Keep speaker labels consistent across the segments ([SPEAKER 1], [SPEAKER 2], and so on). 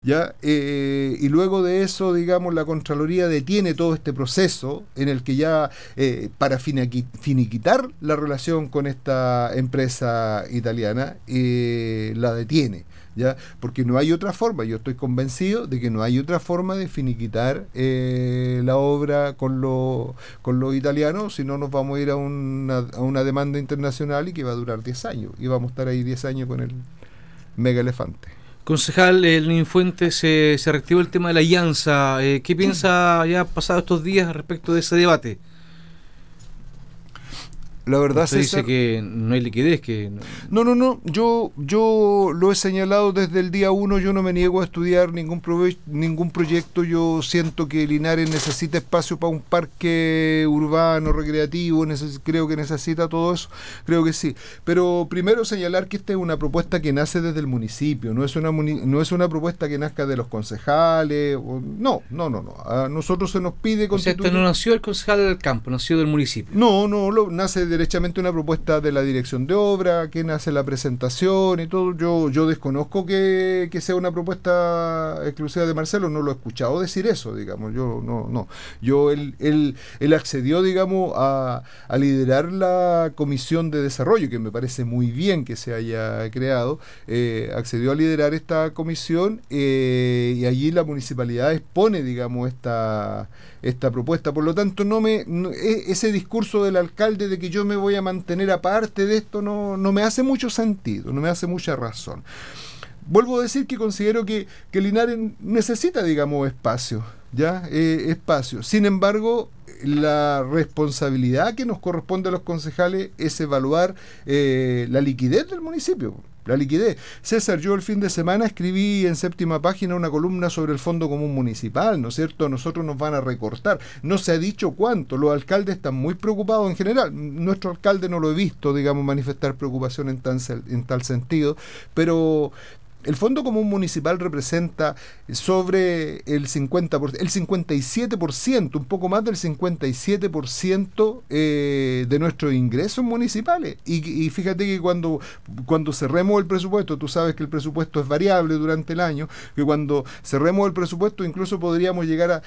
[SPEAKER 1] ¿Ya? Y luego de eso, digamos, la Contraloría detiene todo este proceso en el que ya, para finiquitar la relación con esta empresa italiana, la detiene. ¿Ya? Porque no hay otra forma, yo estoy convencido de que no hay otra forma de finiquitar la obra con los italianos, si no nos vamos a ir a una demanda internacional y que va a durar 10 años, y vamos a estar ahí 10 años con el mega elefante.
[SPEAKER 2] Concejal Lenín Fuentes, se reactivó el tema de la alianza. ¿Qué piensa ya pasado estos días respecto de ese debate?
[SPEAKER 1] La verdad,
[SPEAKER 2] Usted
[SPEAKER 1] César,
[SPEAKER 2] dice que no hay liquidez, que
[SPEAKER 1] no. Yo lo he señalado desde el día uno. Yo no me niego a estudiar ningún proyecto. Yo siento que Linares necesita espacio para un parque urbano, recreativo. Creo que necesita todo eso. Creo que sí. Pero primero señalar que esta es una propuesta que nace desde el municipio. No es una propuesta que nazca de los concejales. No. A nosotros se nos pide constituir.
[SPEAKER 2] O sea, no nació el concejal del campo, nació del municipio.
[SPEAKER 1] Nace derechamente una propuesta de la dirección de obra, que nace la presentación y todo. Yo desconozco que sea una propuesta exclusiva de Marcelo, no lo he escuchado decir eso, digamos. Él accedió, digamos, a liderar la comisión de desarrollo, que me parece muy bien que se haya creado. Accedió a liderar esta comisión, y allí la municipalidad expone, digamos, esta propuesta. Por lo tanto, ese discurso del alcalde de que yo me voy a mantener aparte de esto no me hace mucho sentido, no me hace mucha razón. Vuelvo a decir que considero que Linares necesita, digamos, espacio, ¿ya? Espacio. Sin embargo, la responsabilidad que nos corresponde a los concejales es evaluar la liquidez del municipio. La liquidez. César, yo el fin de semana escribí en Séptima Página una columna sobre el Fondo Común Municipal, ¿no es cierto? A nosotros nos van a recortar. No se ha dicho cuánto. Los alcaldes están muy preocupados en general. Nuestro alcalde no lo he visto, digamos, manifestar preocupación en tal sentido, pero el Fondo Común Municipal representa sobre el 50%, el 57%, un poco más del 57% de nuestros ingresos municipales. Y fíjate que cuando cerremos el presupuesto, tú sabes que el presupuesto es variable durante el año, que cuando cerremos el presupuesto incluso podríamos llegar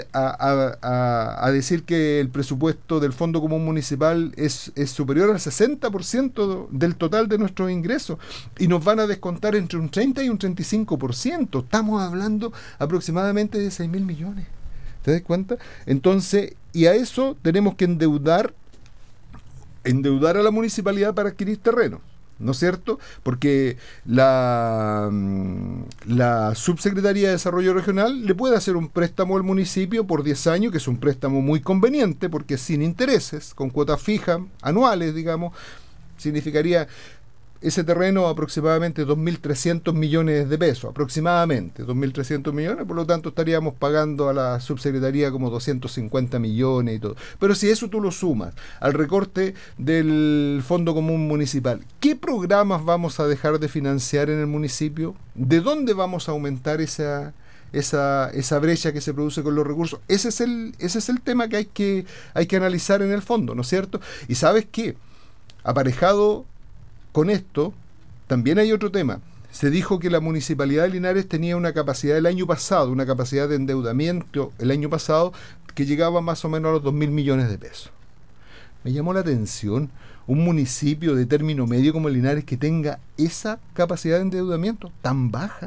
[SPEAKER 1] a decir que el presupuesto del Fondo Común Municipal es superior al 60% del total de nuestros ingresos, y nos van a descontar entre un 30 y un 35%. Estamos hablando aproximadamente de 6.000 millones. ¿Te das cuenta? Entonces, y a eso tenemos que endeudar a la municipalidad para adquirir terrenos, ¿no es cierto? Porque la Subsecretaría de Desarrollo Regional le puede hacer un préstamo al municipio por 10 años, que es un préstamo muy conveniente porque es sin intereses, con cuotas fijas anuales, digamos. Significaría ese terreno aproximadamente 2.300 millones de pesos, aproximadamente 2.300 millones, por lo tanto estaríamos pagando a la subsecretaría como 250 millones y todo. Pero si eso tú lo sumas al recorte del Fondo Común Municipal, ¿qué programas vamos a dejar de financiar en el municipio? ¿De dónde vamos a aumentar esa brecha que se produce con los recursos? Ese es el tema que hay que analizar en el fondo, ¿no es cierto? Y ¿sabes qué? Aparejado con esto, también hay otro tema. Se dijo que la Municipalidad de Linares tenía una capacidad una capacidad de endeudamiento el año pasado que llegaba más o menos a los 2.000 millones de pesos. Me llamó la atención un municipio de término medio como Linares que tenga esa capacidad de endeudamiento tan baja.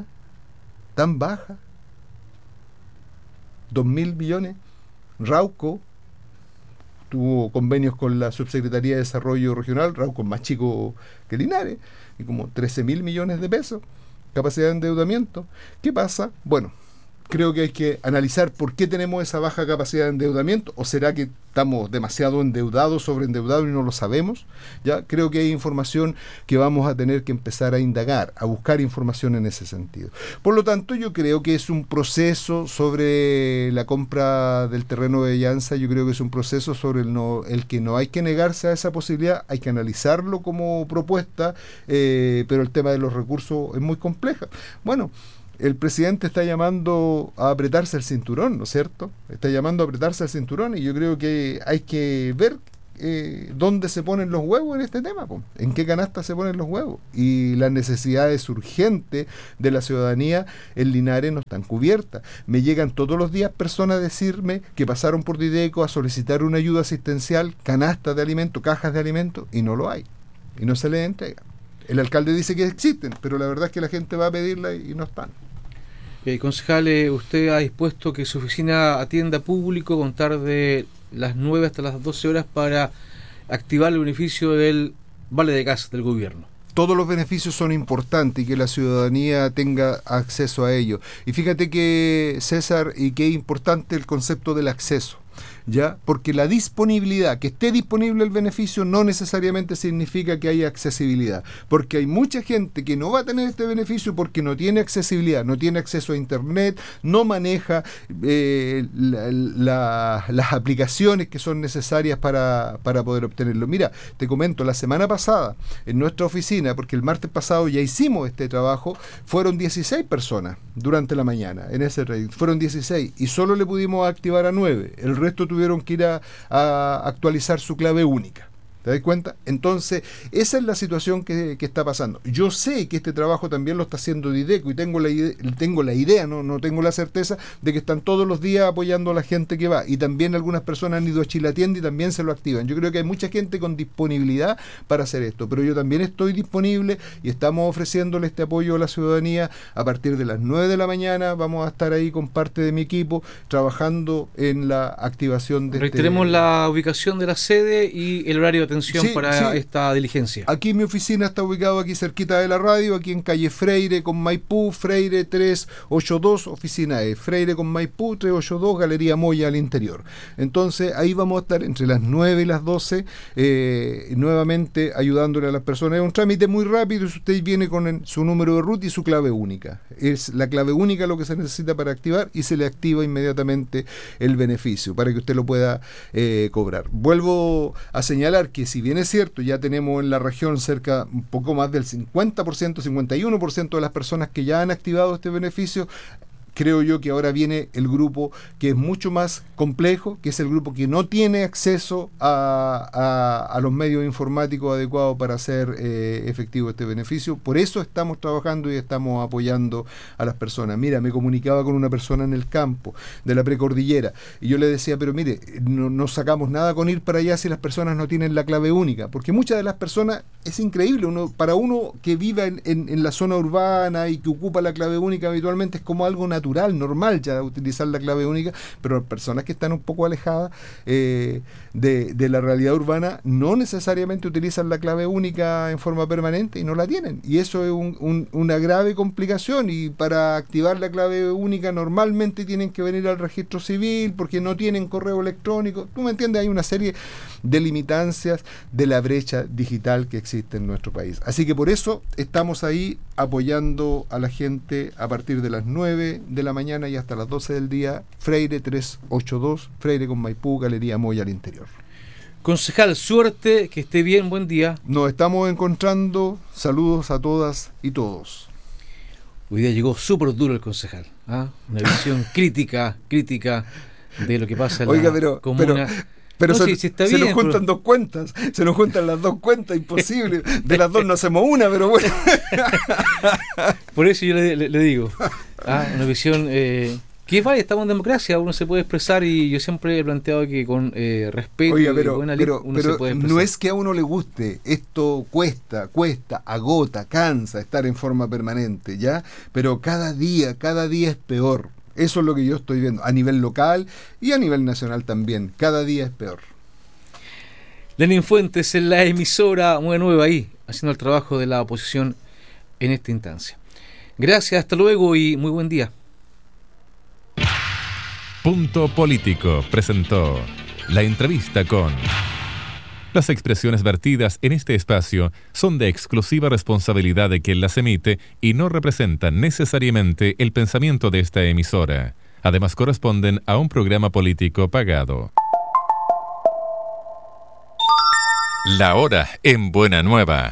[SPEAKER 1] 2.000 millones. Rauco tuvo convenios con la Subsecretaría de Desarrollo Regional. Rauco es más chico que Linares, y como 13.000 millones de pesos capacidad de endeudamiento. ¿Qué pasa? Bueno, creo que hay que analizar por qué tenemos esa baja capacidad de endeudamiento, o será que estamos demasiado endeudados, sobreendeudados y no lo sabemos. Ya creo que hay información que vamos a tener que empezar a indagar, a buscar información en ese sentido. Por lo tanto, yo creo que es un proceso sobre la compra del terreno de Llanza. Yo creo que es un proceso sobre el que no hay que negarse a esa posibilidad, hay que analizarlo como propuesta, pero el tema de los recursos es muy compleja. Bueno, el presidente está llamando a apretarse el cinturón, ¿no es cierto? Está llamando a apretarse el cinturón, y yo creo que hay que ver dónde se ponen los huevos en este tema, po. En qué canasta se ponen los huevos. Y las necesidades urgentes de la ciudadanía en Linares no están cubiertas. Me llegan todos los días personas a decirme que pasaron por Dideco a solicitar una ayuda asistencial, canastas de alimentos, cajas de alimentos, y no lo hay. Y no se les entrega. El alcalde dice que existen, pero la verdad es que la gente va a pedirla y no están.
[SPEAKER 2] Concejal, usted ha dispuesto que su oficina atienda público contar de las 9 hasta las 12 horas para activar el beneficio del vale de gas del gobierno.
[SPEAKER 1] Todos los beneficios son importantes y que la ciudadanía tenga acceso a ellos. Y fíjate que, César, y qué importante el concepto del acceso. ¿Ya? Porque la disponibilidad, que esté disponible el beneficio, no necesariamente significa que haya accesibilidad, porque hay mucha gente que no va a tener este beneficio porque no tiene accesibilidad, no tiene acceso a internet, no maneja las aplicaciones que son necesarias para poder obtenerlo. Mira, te comento, la semana pasada en nuestra oficina, porque el martes pasado ya hicimos este trabajo, fueron 16 personas durante la mañana en ese raid, fueron 16 y solo le pudimos activar a 9, el resto tuvieron que ir a actualizar su clave única. ¿Te das cuenta? Entonces, esa es la situación que está pasando. Yo sé que este trabajo también lo está haciendo Dideco y tengo la idea, no tengo la certeza de que están todos los días apoyando a la gente que va. Y también algunas personas han ido a Chilatienda y también se lo activan. Yo creo que hay mucha gente con disponibilidad para hacer esto, pero yo también estoy disponible y estamos ofreciéndole este apoyo a la ciudadanía a partir de las 9 de la mañana. Vamos a estar ahí con parte de mi equipo trabajando en la activación de
[SPEAKER 2] Reiteremos la ubicación de la sede y el horario de para esta diligencia.
[SPEAKER 1] Aquí mi oficina está ubicado aquí cerquita de la radio, aquí en calle Freire con Maipú, Freire 382, oficina E, Freire con Maipú 382, Galería Moya al interior. Entonces ahí vamos a estar entre las 9 y las 12 nuevamente ayudándole a las personas. Es un trámite muy rápido, si usted viene con su número de RUT y su clave única. Es la clave única lo que se necesita para activar y se le activa inmediatamente el beneficio para que usted lo pueda cobrar. Vuelvo a señalar que si bien es cierto, ya tenemos en la región cerca un poco más del 50%, 51% de las personas que ya han activado este beneficio, creo yo que ahora viene el grupo que es mucho más complejo, que es el grupo que no tiene acceso a los medios informáticos adecuados para hacer efectivo este beneficio. Por eso estamos trabajando y estamos apoyando a las personas. Mira, me comunicaba con una persona en el campo de la precordillera y yo le decía, pero mire, no sacamos nada con ir para allá si las personas no tienen la clave única, porque muchas de las personas, es increíble, para uno que viva en la zona urbana y que ocupa la clave única habitualmente es como algo natural, normal ya utilizar la clave única, pero las personas que están un poco alejadas de la realidad urbana no necesariamente utilizan la clave única en forma permanente y no la tienen, y eso es una grave complicación. Y para activar la clave única normalmente tienen que venir al registro civil porque no tienen correo electrónico, tú me entiendes, hay una serie de limitancias de la brecha digital que existe en nuestro país, así que por eso estamos ahí apoyando a la gente a partir de las 9 de la mañana y hasta las 12 del día, Freire 382, Freire con Maipú, Galería Moya al interior.
[SPEAKER 2] Concejal, suerte, que esté bien, buen día.
[SPEAKER 1] Nos estamos encontrando, saludos a todas y todos.
[SPEAKER 2] Hoy día llegó súper duro el concejal, una visión crítica de lo que pasa en la comuna.
[SPEAKER 1] Pero no, si está se bien, nos juntan dos cuentas, se nos juntan las dos cuentas, imposible, de las dos no hacemos una, pero bueno.
[SPEAKER 2] Por eso yo le digo, una visión que vaya, estamos en democracia, uno se puede expresar y yo siempre he planteado que con respeto y buena ley uno se puede expresar.
[SPEAKER 1] No es que a uno le guste, esto cuesta, agota, cansa estar en forma permanente, ¿ya? Pero cada día es peor. Eso es lo que yo estoy viendo, a nivel local y a nivel nacional también. Cada día es peor.
[SPEAKER 2] Lenín Fuentes en la emisora muy nueva ahí, haciendo el trabajo de la oposición en esta instancia. Gracias, hasta luego y muy buen día.
[SPEAKER 3] Punto Político presentó la entrevista con... Las expresiones vertidas en este espacio son de exclusiva responsabilidad de quien las emite y no representan necesariamente el pensamiento de esta emisora. Además, corresponden a un programa político pagado. La hora en Buena Nueva.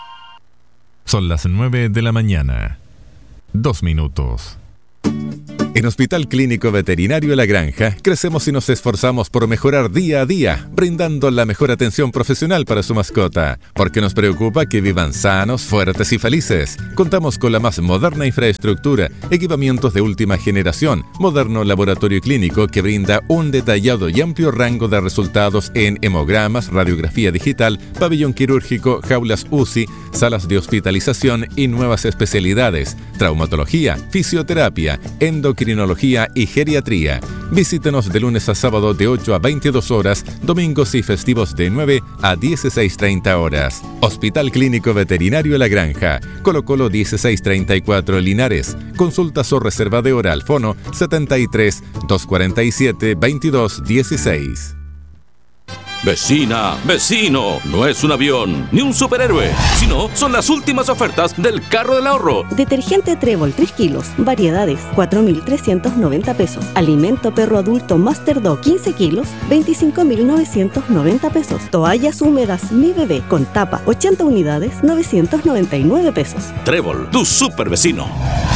[SPEAKER 3] Son las 9 de la mañana. 2 minutos. En Hospital Clínico Veterinario La Granja, crecemos y nos esforzamos por mejorar día a día, brindando la mejor atención profesional para su mascota, porque nos preocupa que vivan sanos, fuertes y felices. Contamos con la más moderna infraestructura, equipamientos de última generación, moderno laboratorio clínico que brinda un detallado y amplio rango de resultados en hemogramas, radiografía digital, pabellón quirúrgico, jaulas UCI, salas de hospitalización y nuevas especialidades, traumatología, fisioterapia, endocrinología y geriatría. Visítenos de lunes a sábado de 8 a 22 horas, domingos y festivos de 9 a 16:30 horas. Hospital Clínico Veterinario La Granja, Colo Colo 1634 Linares. Consultas o reserva de hora al fono 73 247 2216.
[SPEAKER 4] Vecina, vecino, no es un avión ni un superhéroe, sino son las últimas ofertas del carro del ahorro.
[SPEAKER 5] Detergente Trébol 3 kilos, variedades, 4.390 pesos. Alimento perro adulto Master Dog 15 kilos, 25.990 pesos. Toallas húmedas Mi Bebé con tapa, 80 unidades, 999 pesos.
[SPEAKER 4] Trébol, tu super vecino.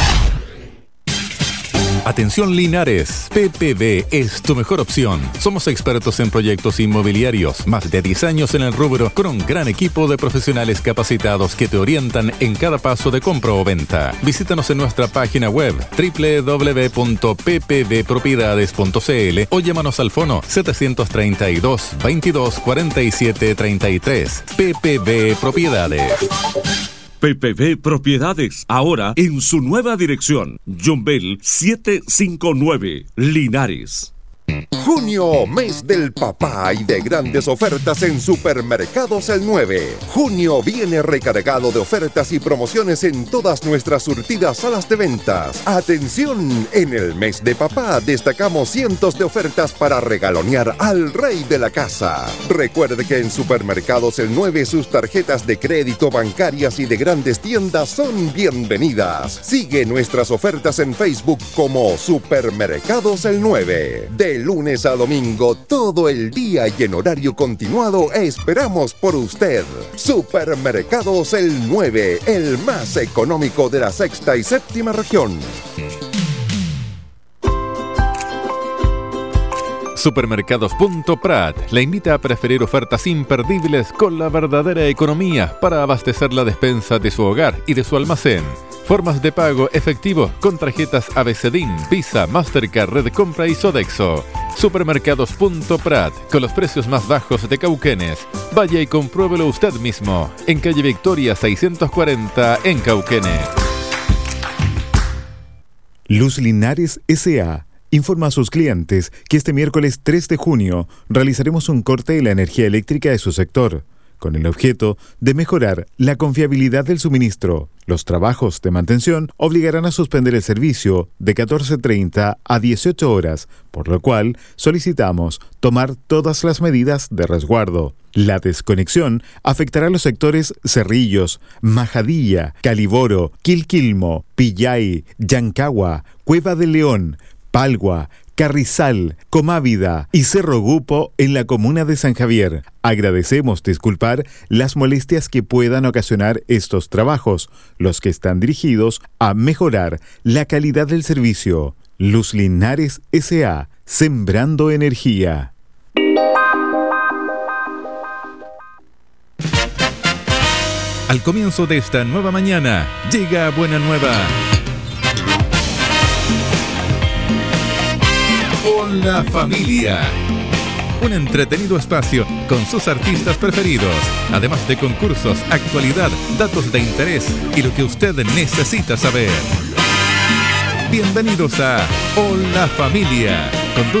[SPEAKER 3] Atención Linares, PPB es tu mejor opción. Somos expertos en proyectos inmobiliarios, más de 10 años en el rubro, con un gran equipo de profesionales capacitados que te orientan en cada paso de compra o venta. Visítanos en nuestra página web www.ppbpropiedades.cl o llámanos al fono 732 22 47 33. PPB Propiedades.
[SPEAKER 4] PPB Propiedades, ahora en su nueva dirección. John Bell 759, Linares.
[SPEAKER 6] Junio, mes del papá y de grandes ofertas en Supermercados El 9. Junio viene recargado de ofertas y promociones en todas nuestras surtidas salas de ventas. ¡Atención! En el mes de papá destacamos cientos de ofertas para regalonear al rey de la casa. Recuerde que en Supermercados El 9 sus tarjetas de crédito, bancarias y de grandes tiendas son bienvenidas. Sigue nuestras ofertas en Facebook como Supermercados El 9. De lunes a domingo, todo el día y en horario continuado, esperamos por usted. Supermercados El 9, el más económico de la sexta y séptima región.
[SPEAKER 3] Supermercados.prat le invita a preferir ofertas imperdibles con la verdadera economía para abastecer la despensa de su hogar y de su almacén. Formas de pago efectivo con tarjetas ABCDIN, Visa, Mastercard, Red Compra y Sodexo. Supermercados.prat, con los precios más bajos de Cauquenes. Vaya y compruébelo usted mismo, en calle Victoria 640 en Cauquenes.
[SPEAKER 7] Luz Linares S.A. informa a sus clientes que este miércoles 3 de junio realizaremos un corte de la energía eléctrica de su sector, con el objeto de mejorar la confiabilidad del suministro. Los trabajos de mantención obligarán a suspender el servicio de 14:30 a 18 horas, por lo cual solicitamos tomar todas las medidas de resguardo. La desconexión afectará a los sectores Cerrillos, Majadilla, Caliboro, Quilquilmo, Pillay, Yancagua, Cueva de León, Palgua, Carrizal, Comávida y Cerro Gupo en la comuna de San Javier. Agradecemos disculpar las molestias que puedan ocasionar estos trabajos, los que están dirigidos a mejorar la calidad del servicio. Luz Linares S.A. Sembrando energía.
[SPEAKER 3] Al comienzo de esta nueva mañana, llega Buena Nueva. Hola Familia. Un entretenido espacio con sus artistas preferidos, además de concursos, actualidad, datos de interés y lo que usted necesita saber. Bienvenidos a Hola Familia. Conduce